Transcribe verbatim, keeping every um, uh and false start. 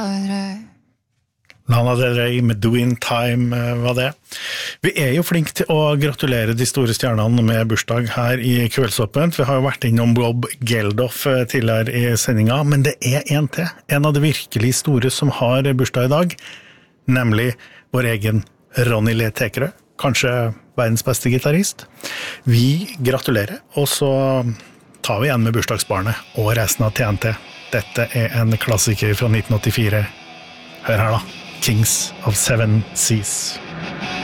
Lana Del Rey med Doing Time var det. Vi er jo flinke til å gratulere de store stjernene med bursdag her i Kveldsåpent. Vi har jo vært innom Bob Geldof tidligere i sendingen, men det er en til. En av de virkelig store som har bursdag i dag, nemlig vår egen Ronny Le Tekerø, kanskje verdens beste gitarrist. Vi gratulerer, og så tar vi igjen med bursdagsbarnet og resten av T N T. Dette er en klassiker fra nitten åttifire. Hør her da. Kings of Seven Seas.